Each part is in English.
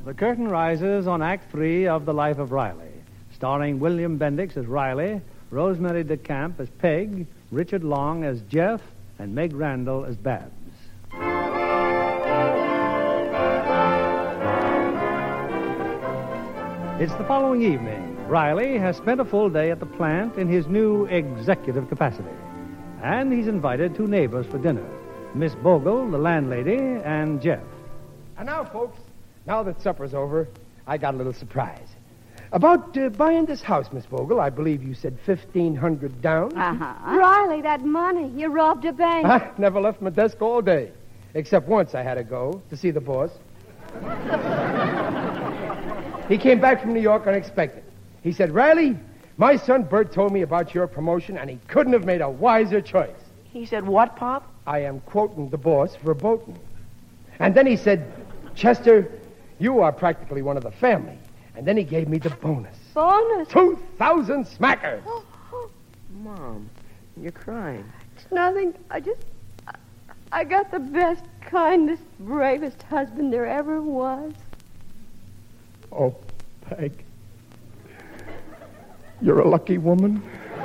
the curtain rises on Act 3 of The Life of Riley, starring William Bendix as Riley, Rosemary DeCamp as Peg, Richard Long as Jeff, and Meg Randall as Babs. It's the following evening. Riley has spent a full day at the plant in his new executive capacity, and he's invited two neighbors for dinner, Miss Bogle, the landlady, and Jeff. And now, folks, now that supper's over, I got a little surprise. About buying this house, Miss Bogle, I believe you said $1,500 down. Riley, that money. You robbed a bank. I never left my desk all day. Except once I had to go to see the boss. He came back from New York unexpected. He said, Riley, my son Bert told me about your promotion, and he couldn't have made a wiser choice. He said, what, Pop? I am quoting the boss verboten. And then he said, Chester, you are practically one of the family. And then he gave me the bonus. Bonus? 2,000 smackers. Mom, you're crying. It's nothing. I got the best, kindest, bravest husband there ever was. Oh, Peg, you're a lucky woman.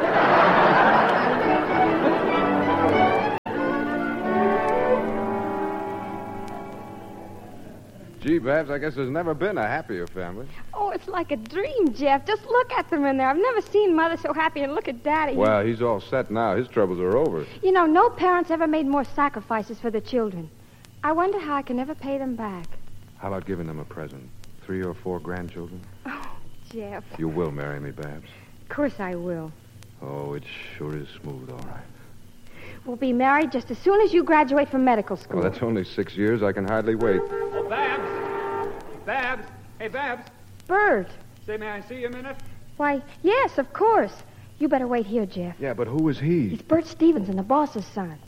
Gee, Babs, I guess there's never been a happier family. Oh, it's like a dream, Jeff. Just look at them in there. I've never seen Mother so happy, and look at Daddy. Well, he's all set now. His troubles are over. You know, no parents ever made more sacrifices for their children. I wonder how I can ever pay them back. How about giving them a present? 3 or 4 grandchildren? Oh, Jeff. You will marry me, Babs. Of course I will. Oh, it sure is smooth, all right. We'll be married just as soon as you graduate from medical school. Well, that's only 6 years. I can hardly wait. Oh, Babs! Babs! Hey, Babs! Bert. Say, may I see you a minute? Why, yes, of course. You better wait here, Jeff. Yeah, but who is he? It's Bert Stevenson, the boss's son.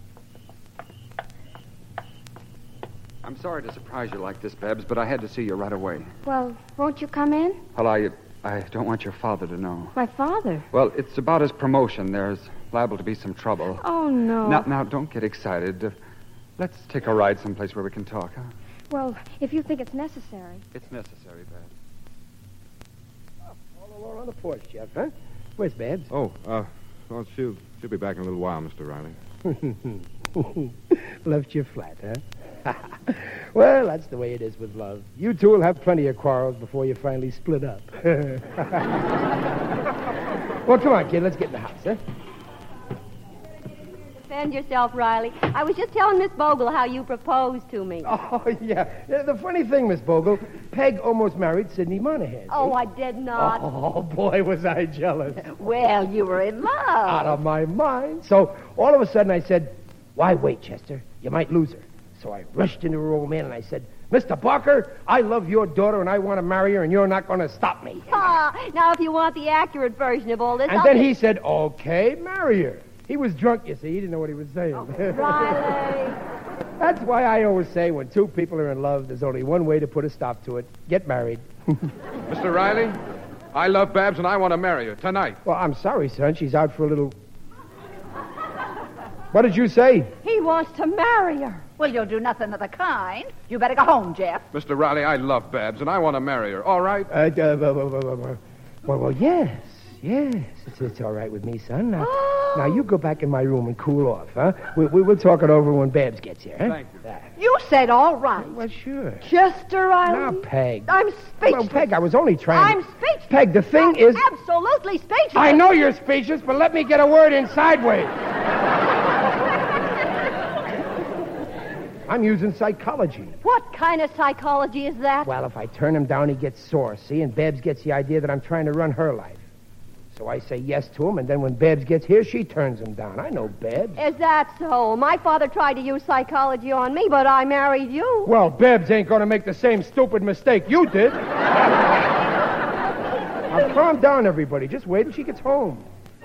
I'm sorry to surprise you like this, Babs, but I had to see you right away. Well, won't you come in? Well, I don't want your father to know. My father? Well, it's about his promotion. There's liable to be some trouble. Oh, no. Now, don't get excited. Let's take a ride someplace where we can talk, huh? Well, if you think it's necessary. It's necessary, Babs. All alone on the porch, Jeff, huh? Where's Babs? Oh, well, she'll be back in a little while, Mr. Riley. Left you flat, huh? Well, that's the way it is with love. You two will have plenty of quarrels before you finally split up. Well, come on, kid. Let's get in the house, huh? Defend yourself, Riley. I was just telling Miss Bogle how you proposed to me. Oh, yeah. The funny thing, Miss Bogle, Peg almost married Sidney Monahan. Oh, I did not. Oh, boy, was I jealous. Well, you were in love. Out of my mind. So, all of a sudden, I said, why wait, Chester? You might lose her. So I rushed into her old man and I said, Mr. Barker, I love your daughter and I want to marry her and you're not going to stop me. Now, if you want the accurate version of all this... And then he said, okay, marry her. He was drunk, you see. He didn't know what he was saying. Oh, Riley. That's why I always say when two people are in love, there's only one way to put a stop to it. Get married. Mr. Riley, I love Babs and I want to marry her tonight. Well, I'm sorry, son. She's out for a little... What did you say? He wants to marry her. Well, you'll do nothing of the kind. You better go home, Jeff. Mr. Riley, I love Babs and I want to marry her. All right? Well, yes. It's all right with me, son. Now, you go back in my room and cool off, huh? We'll talk it over when Babs gets here, huh? Thank you. You said all right. Well, sure. Chester Riley. Now, Peg. I'm speechless. Well, Peg, I was only trying I'm speechless. Peg, the thing is... Absolutely speechless. I know you're speechless, but let me get a word in sideways. I'm using psychology. What kind of psychology is that? Well, if I turn him down, he gets sore, see? And Babs gets the idea that I'm trying to run her life. So I say yes to him, and then when Babs gets here, she turns him down. I know Babs. Is that so? My father tried to use psychology on me, but I married you. Well, Babs ain't going to make the same stupid mistake you did. Now, calm down, everybody. Just wait till she gets home.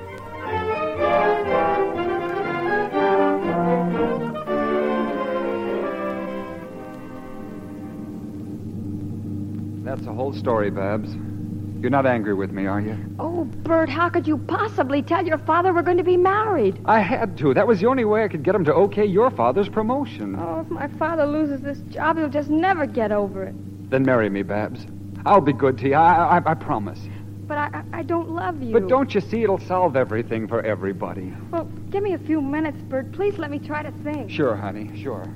That's the whole story, Babs. You're not angry with me, are you? Oh, Bert, how could you possibly tell your father we're going to be married? I had to. That was the only way I could get him to okay your father's promotion. Oh, if my father loses this job, he'll just never get over it. Then marry me, Babs. I'll be good to you. I promise. But I don't love you. But don't you see it'll solve everything for everybody? Well, give me a few minutes, Bert. Please let me try to think. Sure, honey, sure.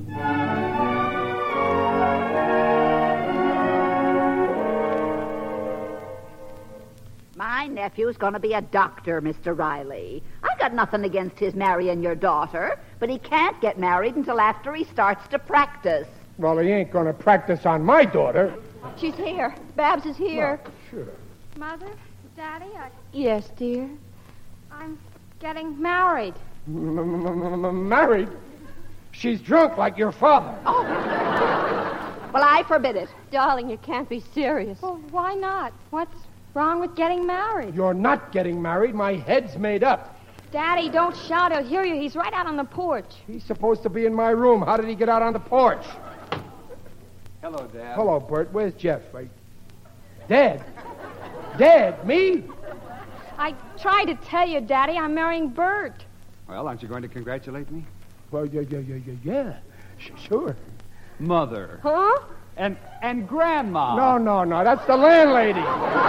My nephew's going to be a doctor, Mr. Riley. I got nothing against his marrying your daughter, but he can't get married until after he starts to practice. Well, he ain't going to practice on my daughter. She's here. Babs is here. Sure. Mother, Daddy, Yes, dear. I'm getting married. Married? She's drunk like your father. Well, I forbid it. Darling, you can't be serious. Well, why not? What's wrong with getting married? You're not getting married. My head's made up. Daddy, don't shout. He'll hear you. He's right out on the porch. He's supposed to be in my room. How did he get out on the porch? Hello, Dad. Hello, Bert. Where's Jeff? Dad? Dad? Me? I tried to tell you, Daddy, I'm marrying Bert. Well, aren't you going to congratulate me? Well, yeah. Sure. Mother. Huh? And Grandma. No. That's the landlady.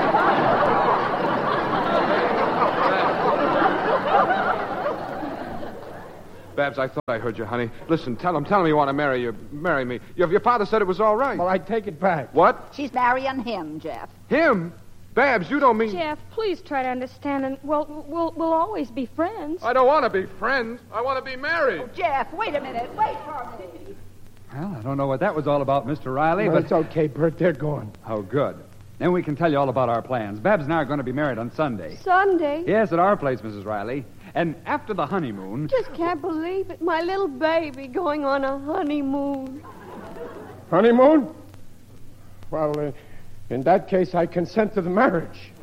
Babs, I thought I heard you, honey. Listen, tell him you want to marry me. Your father said it was all right. Well, I take it back. What? She's marrying him, Jeff. Him? Babs, you don't mean... Jeff, please try to understand, and we'll always be friends. I don't want to be friends. I want to be married. Oh, Jeff, wait a minute. Wait for me. Well, I don't know what that was all about, Mr. Riley, No, but... it's okay, Bert. They're gone. Oh, good. Then we can tell you all about our plans. Babs and I are going to be married on Sunday. Sunday? Yes, at our place, Mrs. Riley. And after the honeymoon... Just can't believe it. My little baby going on a honeymoon. Honeymoon? Well, in that case, I consent to the marriage.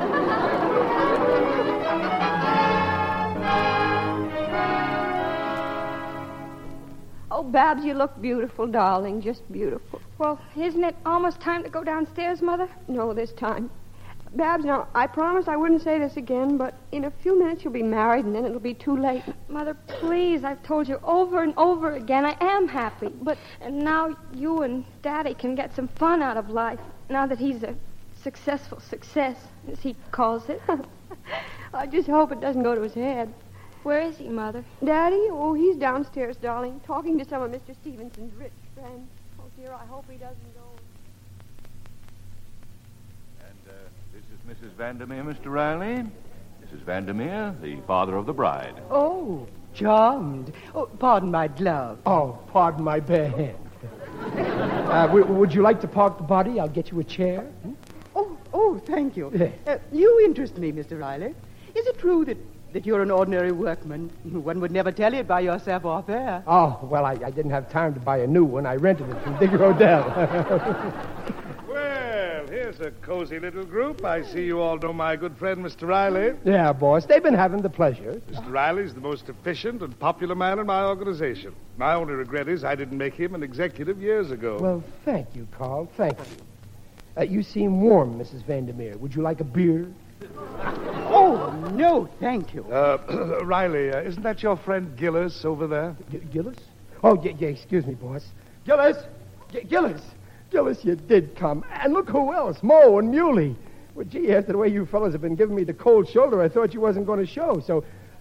Oh, Babs, you look beautiful, darling. Just beautiful. Well, isn't it almost time to go downstairs, Mother? No, this time. Babs, now, I promised I wouldn't say this again, but in a few minutes you'll be married, and then it'll be too late. Mother, please, I've told you over and over again, I am happy. But now you and Daddy can get some fun out of life, now that he's a successful success, as he calls it. I just hope it doesn't go to his head. Where is he, Mother? Daddy? Oh, he's downstairs, darling, talking to some of Mr. Stevenson's rich friends. Oh, dear, I hope he doesn't go. This is Mrs. Vandermeer, Mr. Riley. Mrs. Vandermeer, the father of the bride. Oh, charmed. Oh, pardon my glove. Oh, pardon my bare hand. Would you like to park the body? I'll get you a chair. Oh, thank you. Yeah. You interest me, Mr. Riley. Is it true that you're an ordinary workman? One would never tell it by your savoir-faire. Oh, well, I didn't have time to buy a new one. I rented it from Digger Odell. Well, here's a cozy little group. I see you all know my good friend, Mr. Riley. Yeah, boss. They've been having the pleasure. Mr. Riley's the most efficient and popular man in my organization. My only regret is I didn't make him an executive years ago. Well, thank you, Carl. Thank you. You seem warm, Mrs. Vandermeer. Would you like a beer? Oh, no, thank you. Riley, isn't that your friend Gillis over there? Gillis? Oh, yeah, excuse me, boss. Gillis! Gillis! Gillis, you did come. And look who else, Mo and Muley. Well, gee, after the way you fellas have been giving me the cold shoulder, I thought you wasn't going to show, so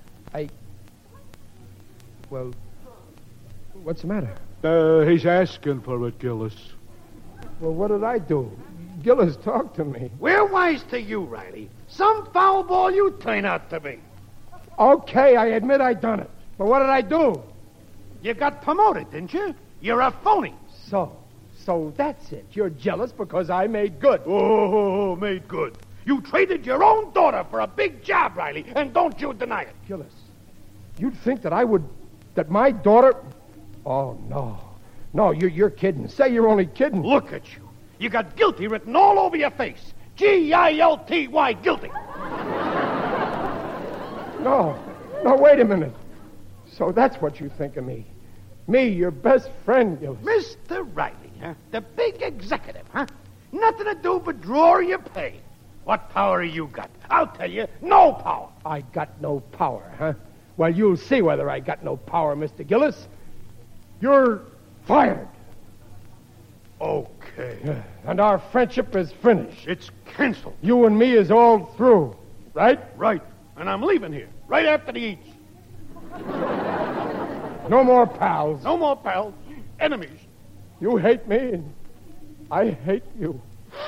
Well, what's the matter? He's asking for it, Gillis. Well, what did I do? Gillis, talk to me. We're wise to you, Riley. Some foul ball you turn out to be. Okay, I admit I done it. But what did I do? You got promoted, didn't you? You're a phony. So that's it. You're jealous because I made good. Oh, made good. You traded your own daughter for a big job, Riley, and don't you deny it. Gillis, you'd think that that my daughter... Oh, no. No, you're kidding. Say you're only kidding. Look at you. You got guilty written all over your face. G-I-L-T-Y, guilty. No, wait a minute. So that's what you think of me. Me, your best friend, Gillis. Mr. Riley, huh? The big executive, huh? Nothing to do but draw your pay. What power you got? I'll tell you, no power. I got no power, huh? Well, you'll see whether I got no power, Mr. Gillis. You're fired. Okay. Okay. And our friendship is finished. It's canceled. You and me is all through, right? Right. And I'm leaving here right after the eats. No more pals. No more pals. Enemies. You hate me, and I hate you.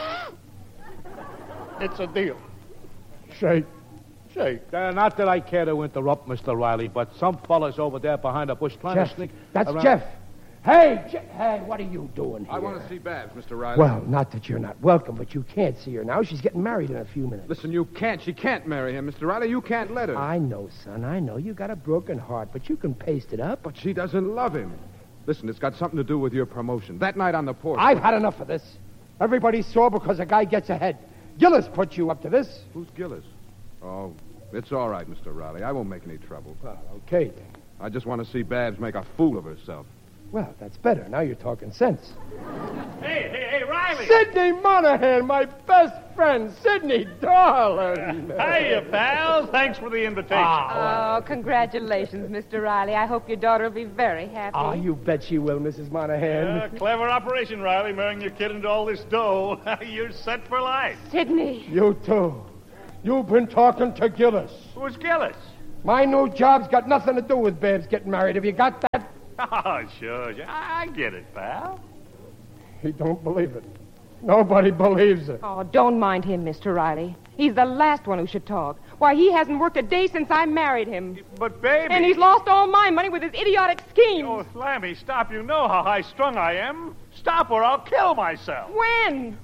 It's a deal. Shake. Not that I care to interrupt, Mr. Riley, but some fellas over there behind the bush trying to Jeff, sneak that's around. Jeff. Hey, what are you doing here? I want to see Babs, Mr. Riley. Well, not that you're not welcome, but you can't see her now. She's getting married in a few minutes. Listen, you can't. She can't marry him, Mr. Riley. You can't let her. I know, son. I know. You got a broken heart, but you can paste it up. But she doesn't love him. Listen, it's got something to do with your promotion. That night on the porch. I've had enough of this. Everybody's sore because a guy gets ahead. Gillis put you up to this. Who's Gillis? Oh, it's all right, Mr. Riley. I won't make any trouble. Well, okay, then. I just want to see Babs make a fool of herself. Well, that's better. Now you're talking sense. Hey, Riley! Sidney Monahan, my best friend. Sidney, darling. Hiya, pals. Thanks for the invitation. Oh, congratulations, Mr. Riley. I hope your daughter will be very happy. Ah, you bet she will, Mrs. Monahan. Clever operation, Riley, marrying your kid into all this dough. You're set for life. Sidney. You too. You've been talking to Gillis. Who's Gillis? My new job's got nothing to do with Babs getting married. Have you got that? Oh, sure. I get it, pal. He don't believe it. Nobody believes it. Oh, don't mind him, Mr. Riley. He's the last one who should talk. Why, he hasn't worked a day since I married him. But, baby... And he's lost all my money with his idiotic schemes. Oh, Slammy, stop. You know how high-strung I am. Stop or I'll kill myself. When?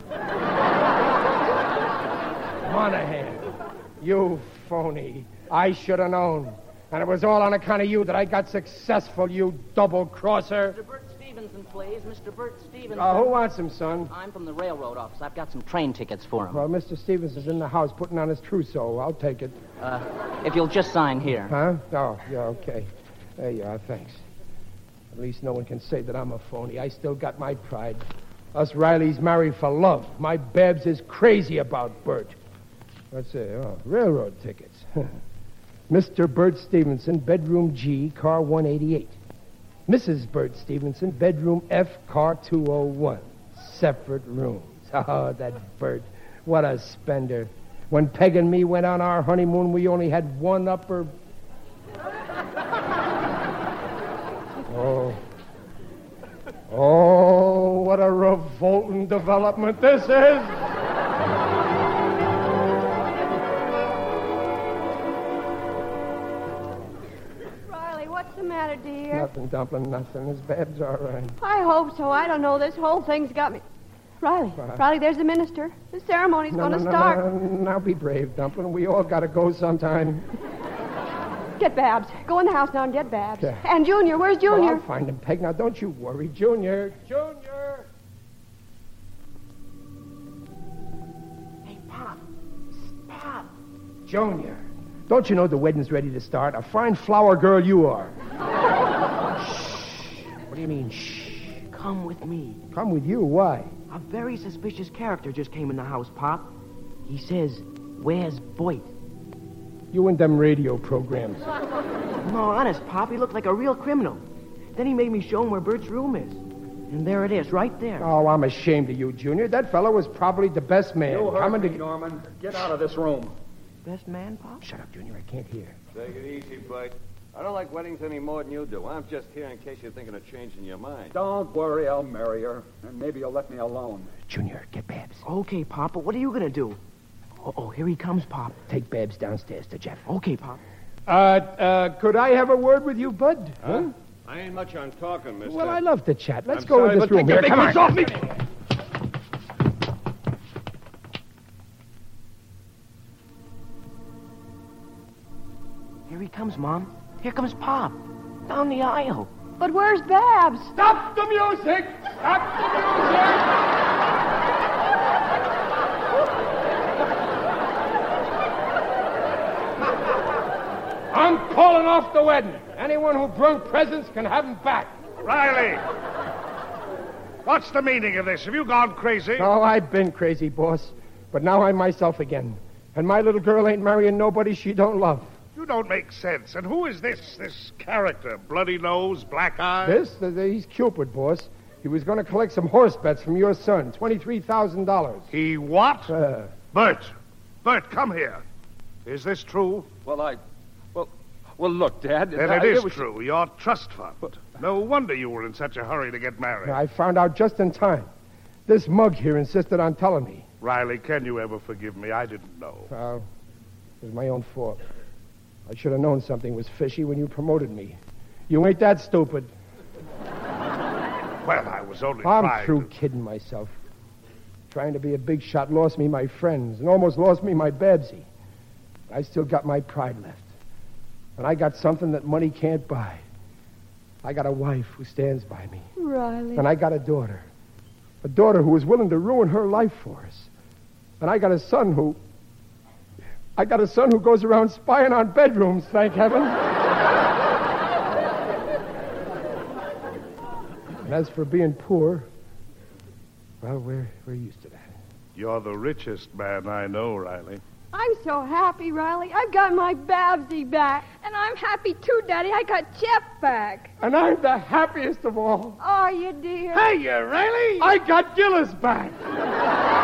Monahan, you phony. I should have known. And it was all on account of you that I got successful, you double-crosser. Mr. Bert Stevenson, please. Mr. Bert Stevenson. Who wants him, son? I'm from the railroad office. I've got some train tickets for him. Well, Mr. Stevenson's in the house putting on his trousseau. I'll take it. If you'll just sign here. Huh? Oh, yeah, okay. There you are, thanks. At least no one can say that I'm a phony. I still got my pride. Us Rileys married for love. My Babs is crazy about Bert. Let's see. Oh, railroad tickets. Mr. Bert Stevenson, bedroom G, car 188. Mrs. Bert Stevenson, bedroom F, car 201. Separate rooms. Oh, that Bert. What a spender. When Peg and me went on our honeymoon, we only had one upper... Oh, what a revolting development this is. What's the matter, dear? Nothing, Dumpling, nothing. His Bab's all right. I hope so. I don't know. This whole thing's got me. Riley, Riley, there's the minister. The ceremony's going to start. Now be brave, Dumpling. We all got to go sometime. Get Babs. Go in the house now and get Babs. Yeah. And Junior, where's Junior? I'll find him, Peg. Now, don't you worry. Junior. Hey, Pop. Pop. Junior. Don't you know the wedding's ready to start? A fine flower girl you are. Shh. What do you mean, shh? Come with me. Come with you? Why? A very suspicious character just came in the house, Pop. He says, "Where's Boyd?" You and them radio programs. No, honest, Pop. He looked like a real criminal. Then he made me show him where Bert's room is. And there it is, right there. Oh, I'm ashamed of you, Junior. That fellow was probably the best man. You heard me, Norman. Get out of this room. Best man, Pop? Shut up, Junior. I can't hear. Take it easy, Bud. I don't like weddings any more than you do. I'm just here in case you're thinking of changing your mind. Don't worry, I'll marry her. And maybe you'll let me alone. Junior, get Babs. Okay, Pop, but what are you going to do? Oh, here he comes, Pop. Take Babs downstairs to Jeff. Okay, Pop. Could I have a word with you, Bud? Huh? I ain't much on talking, mister. Well, I love to chat. Let's I'm go sorry, in this but room take here. the Come big on. ones off me. Here he comes, Mom. Here comes Pop. Down the aisle. But where's Babs? Stop the music! Stop the music! I'm calling off the wedding. Anyone who brought presents can have them back. Riley! What's the meaning of this? Have you gone crazy? Oh, I've been crazy, boss. But now I'm myself again. And my little girl ain't marrying nobody she don't love. You don't make sense. And who is this character? Bloody nose, black eyes? He's Cupid, boss. He was going to collect some horse bets from your son, $23,000. He what? Bert, come here. Is this true? Well, look, Dad. Then it is true. Your trust fund. No wonder you were in such a hurry to get married. I found out just in time. This mug here insisted on telling me. Riley, can you ever forgive me? I didn't know. It was my own fault. I should have known something was fishy when you promoted me. You ain't that stupid. Well, I was only I'm through kidding myself. Trying to be a big shot lost me my friends and almost lost me my Babsy. I still got my pride left. And I got something that money can't buy. I got a wife who stands by me. Riley. And I got a daughter. A daughter who was willing to ruin her life for us. And I got a son who goes around spying on bedrooms, thank heaven. And as for being poor, well, we're used to that. You're the richest man I know, Riley. I'm so happy, Riley. I've got my Babsy back. And I'm happy, too, Daddy. I got Jeff back. And I'm the happiest of all. Are you, dear? Hey, Riley! I got Gillis back.